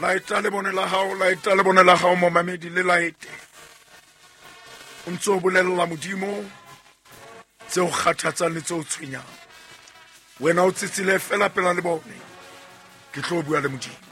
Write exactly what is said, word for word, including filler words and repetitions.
laeta le bone la hao laeta le bone la hao momamedi le laete o ntse o bolella modimo tseo kgathatsang le tseo tshwenyang wena o tsitsile fela pela le bone ke tlo bua le modimo